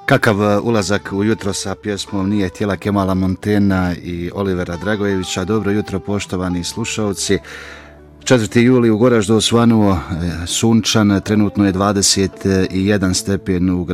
Kakav ulazak u jutro sa pjesmom Nije htjela Kemala Montena i Olivera Dragojevića. Dobro jutro, poštovani slušalci. 4. juli u Goraždu osvanuo sunčan, trenutno je 21 stepen u